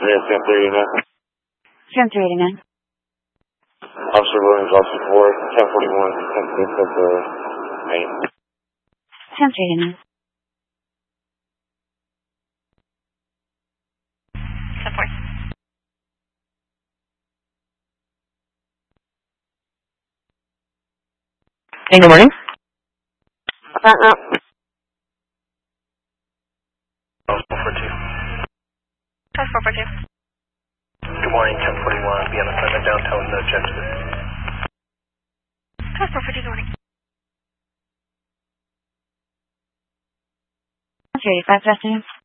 10-389. Officer Williams, Officer 4, 1041, 10th of the Main. 10-389. 10-4. Hey, good morning. Front up. 442. 442. Good morning, 1041, be on assignment downtown Jensen. 442, good morning. 385, good afternoon.